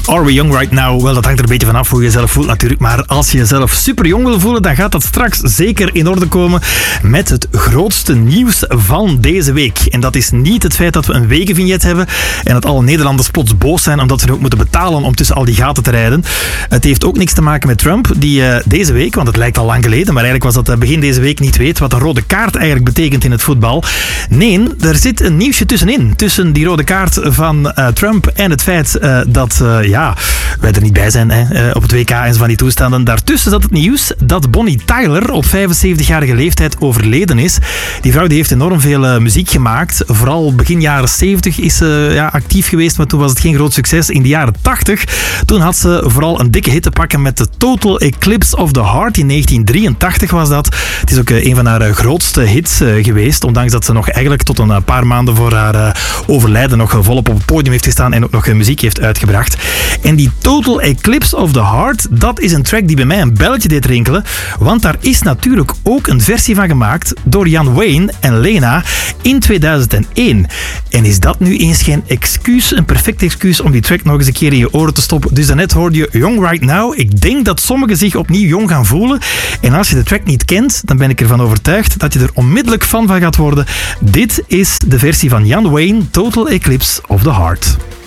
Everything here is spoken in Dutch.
Are we young right now? Wel, dat hangt er een beetje vanaf hoe je jezelf voelt natuurlijk. Maar als je jezelf super jong wil voelen, dan gaat dat straks zeker in orde komen met het grootste nieuws van deze week. En dat is niet het feit dat we een wegenvignet hebben en dat alle Nederlanders plots boos zijn omdat ze ook moeten betalen om tussen al die gaten te rijden. Het heeft ook niks te maken met Trump, die deze week, want het lijkt al lang geleden, maar eigenlijk was dat begin deze week, niet weet wat een rode kaart eigenlijk betekent in het voetbal. Nee, er zit een nieuwsje tussenin. Tussen die rode kaart van Trump en het feit dat wij er niet bij zijn op het WK en zo van die toestanden. Daartussen zat het nieuws dat Bonnie Tyler op 75-jarige leeftijd overleden is. Die vrouw die heeft enorm veel muziek gemaakt. Vooral begin jaren 70 is ze actief geweest, maar toen was het geen groot succes. In de jaren 80, toen had ze vooral een dikke hit te pakken met de Total Eclipse of the Heart. In 1983 was dat. Het is ook een van haar grootste hits geweest, ondanks dat ze nog eigenlijk tot een paar maanden voor haar overlijden nog volop op het podium heeft gestaan en ook nog muziek heeft uitgebracht. En die Total Eclipse of the Heart, dat is een track die bij mij een belletje deed rinkelen, want daar is natuurlijk ook een versie van gemaakt door Jan Wayne en Lena in 2001. En is dat nu eens geen excuus, een perfect excuus om die track nog eens een keer in je oren te stoppen? Dus daarnet hoorde je Young Right Now. Ik denk dat sommigen zich opnieuw jong gaan voelen. En als je de track niet kent, dan ben ik ervan overtuigd dat je er onmiddellijk fan van gaat worden. Dit is de versie van Jan Wayne, Total Eclipse of the Heart.